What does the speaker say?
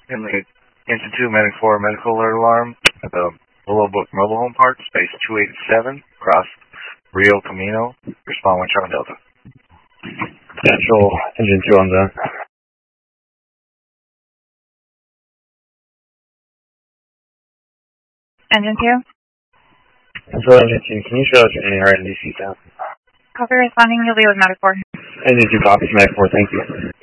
In the Engine 2 Medic 4 medical alert alarm at the Willow Brook Mobile Home Park, space 287, across Rio Camino. Respond with Charlie Delta. Central Engine 2 on the... Engine 2? Central Engine 2, can you show us your NAR and DC sound? Copy responding, you'll be with Medic 4. Engine 2 copies, Medic 4, thank you.